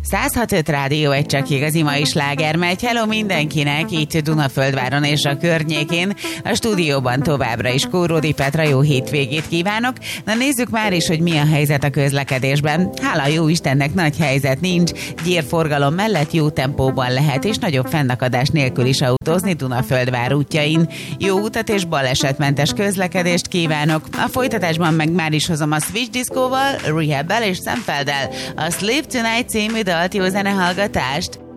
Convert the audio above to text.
106.5 Rádió, egy csak igazi mai sláger megy. Hello mindenkinek, itt Dunaföldváron és a környékén. A stúdióban továbbra is Kóródi Petra, jó hétvégét kívánok. Na nézzük már is, hogy mi a helyzet a közlekedésben. Hála jó Istennek nagy helyzet nincs. Gyérforgalom mellett jó tempóban lehet, és nagyobb fennakadás nélkül is autózni Dunaföldvár útjain. Jó utat és balesetmentes közlekedést kívánok. A folytatásban meg már is hozom a Switch Disco-val, Rehab-el és Szemfelddel a Sleep Tonight című dalt, jó zenehallgatást!